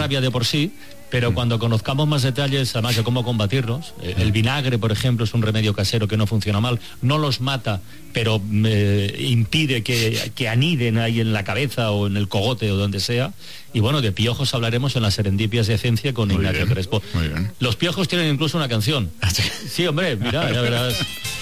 rabia de por sí, pero cuando conozcamos más detalles, además de cómo combatirlos, el vinagre, por ejemplo, es un remedio casero que no funciona mal, no los mata, pero impide que aniden ahí en la cabeza o en el cogote o donde sea. Y bueno, de piojos hablaremos en las Serendipias de Ciencia con Ignacio Crespo. Muy bien. Los piojos tienen incluso una canción. Sí, hombre, mira, ya verás.